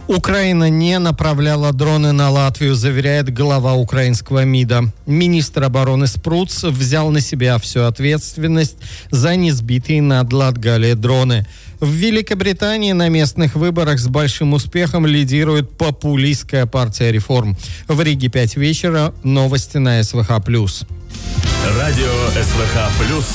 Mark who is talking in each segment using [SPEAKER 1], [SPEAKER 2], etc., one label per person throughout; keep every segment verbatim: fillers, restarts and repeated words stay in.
[SPEAKER 1] Украина не направляла дроны на Латвию, заверяет глава украинского МИДа. Министр обороны Спруц взял на себя всю ответственность за несбитые над Латгалией дроны. В Великобритании на местных выборах с большим успехом лидирует популистская партия «Реформ». В Риге пять вечера. Новости на СВХ+.
[SPEAKER 2] Радио СВХ+.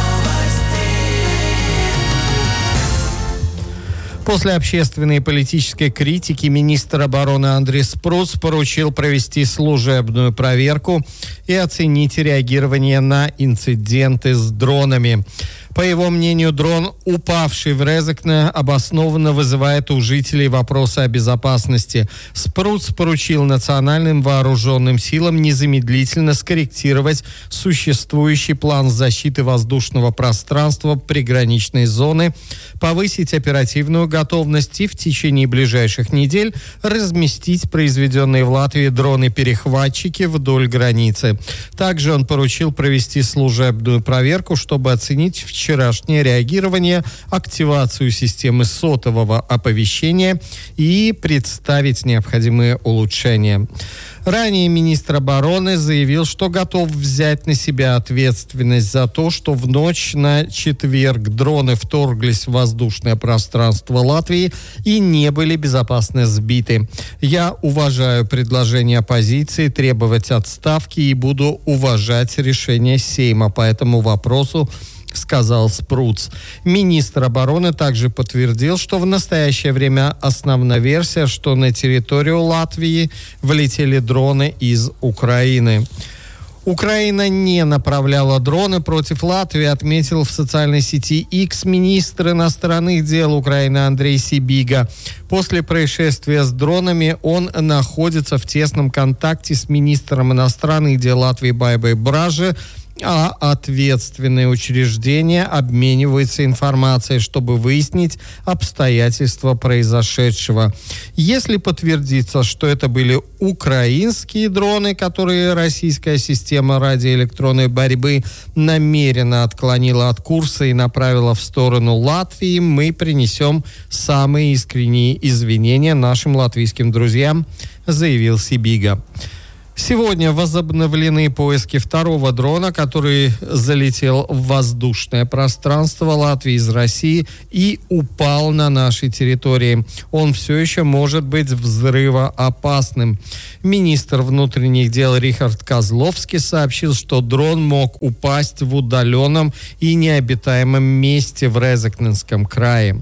[SPEAKER 1] После общественной и политической критики министр обороны Андрей Спруц поручил провести служебную проверку и оценить реагирование на инциденты с дронами. По его мнению, дрон, упавший в Резекне, обоснованно вызывает у жителей вопросы о безопасности. Спруц поручил национальным вооруженным силам незамедлительно скорректировать существующий план защиты воздушного пространства приграничной зоны, повысить оперативную готовность и в течение ближайших недель разместить произведенные в Латвии дроны-перехватчики вдоль границы. Также он поручил провести служебную проверку, чтобы оценить в вчерашнее реагирование, активацию системы сотового оповещения и представить необходимые улучшения. Ранее министр обороны заявил, что готов взять на себя ответственность за то, что в ночь на четверг дроны вторглись в воздушное пространство Латвии и не были безопасно сбиты. «Я уважаю предложение оппозиции требовать отставки и буду уважать решение Сейма по этому вопросу», сказал Спруц. Министр обороны также подтвердил, что в настоящее время основная версия, что на территорию Латвии влетели дроны из Украины. Украина не направляла дроны против Латвии, отметил в социальной сети X министр иностранных дел Украины Андрей Сибига. После происшествия с дронами он находится в тесном контакте с министром иностранных дел Латвии Байбой Бражи, а ответственные учреждения обмениваются информацией, чтобы выяснить обстоятельства произошедшего. Если подтвердится, что это были украинские дроны, которые российская система радиоэлектронной борьбы намеренно отклонила от курса и направила в сторону Латвии, мы принесем самые искренние извинения нашим латвийским друзьям, заявил Сибига. Сегодня возобновлены поиски второго дрона, который залетел в воздушное пространство Латвии из России и упал на нашей территории. Он все еще может быть взрывоопасным. Министр внутренних дел Рихард Козловский сообщил, что дрон мог упасть в удаленном и необитаемом месте в Резекненском крае.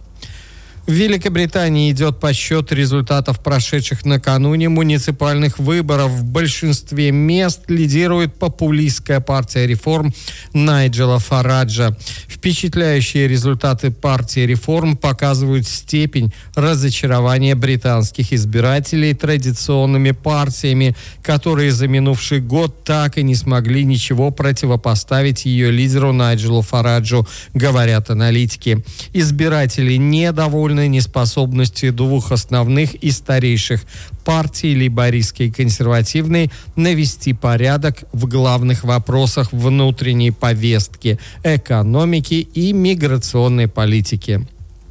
[SPEAKER 1] В Великобритании идет подсчет результатов прошедших накануне муниципальных выборов. В большинстве мест лидирует популистская партия «Реформ» Найджела Фараджа. Впечатляющие результаты партии «Реформ» показывают степень разочарования британских избирателей традиционными партиями, которые за минувший год так и не смогли ничего противопоставить ее лидеру Найджелу Фараджу, говорят аналитики. Избиратели недовольны неспособностью двух основных и старейших партий, лейбористской и консервативной, навести порядок в главных вопросах внутренней повестки, экономики и миграционной политики.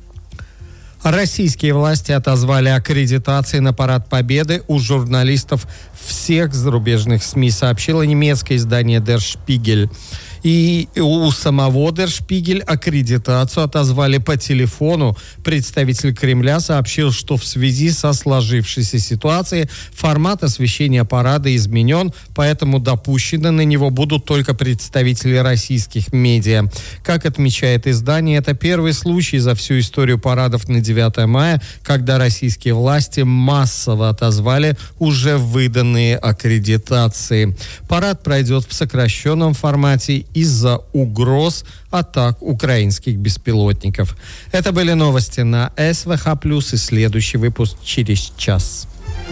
[SPEAKER 1] Российские власти отозвали аккредитации на Парад Победы у журналистов всех зарубежных СМИ, сообщило немецкое издание Der Spiegel. И у самого Der Spiegel аккредитацию отозвали по телефону. Представитель Кремля сообщил, что в связи со сложившейся ситуацией формат освещения парада изменен, поэтому допущены на него будут только представители российских медиа. Как отмечает издание, это первый случай за всю историю парадов на девятое мая, когда российские власти массово отозвали уже выданные аккредитации. Парад пройдет в сокращенном формате из-за угроз атак украинских беспилотников. Это были новости на СВХ+, и следующий выпуск через час.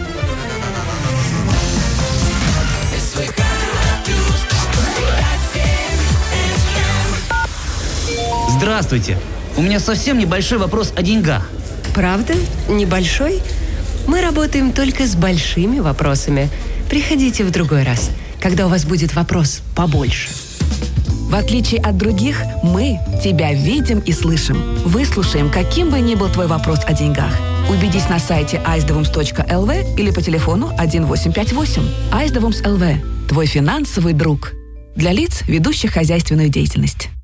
[SPEAKER 3] Здравствуйте. У меня совсем небольшой вопрос о деньгах.
[SPEAKER 4] Правда? Небольшой? Мы работаем только с большими вопросами. Приходите в другой раз, когда у вас будет вопрос побольше.
[SPEAKER 5] В отличие от других, мы тебя видим и слышим. Выслушаем, каким бы ни был твой вопрос о деньгах. Убедись на сайте айсдевумс точка эл ви или по телефону один восемь пять восемь. Айсдевумс эл ви. Твой финансовый друг. Для лиц, ведущих хозяйственную деятельность.